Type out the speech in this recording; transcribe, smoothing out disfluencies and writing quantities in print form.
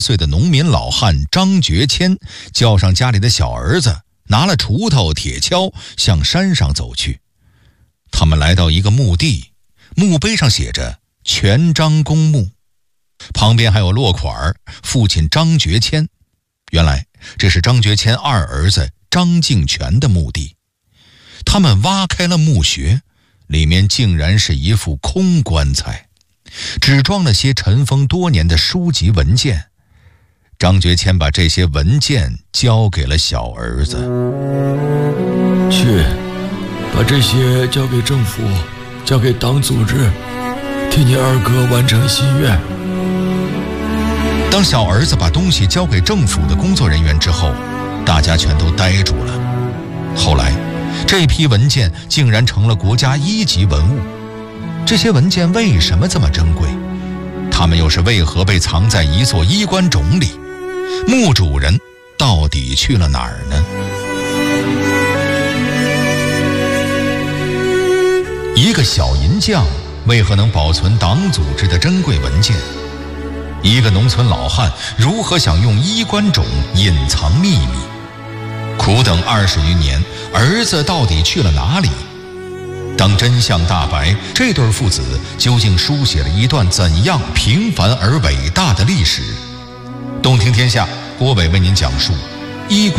岁的农民老汉张觉谦叫上家里的小儿子，拿了锄头、铁锹向山上走去。他们来到一个墓地，墓碑上写着全张公墓，旁边还有落款父亲张觉谦。原来这是张觉谦二儿子张敬全的墓地。他们挖开了墓穴，里面竟然是一副空棺材，只装了些尘封多年的书籍文件。张觉谦把这些文件交给了小儿子， 去把这些交给政府，交给党组织，替你二哥完成心愿。 当小儿子把东西交给政府的工作人员之后，大家全都呆住了。后来这批文件竟然成了国家1级文物。这些文件为什么这么珍贵？它们又是为何被藏在一座衣冠冢里？墓主人到底去了哪儿呢？一个小银匠为何能保存党组织的珍贵文件？一个农村老汉如何想用衣冠冢隐藏秘密？苦等20余年，儿子到底去了哪里？当真相大白，这对父子究竟书写了一段怎样平凡而伟大的历史？动听天下，郭伟为您讲述衣冠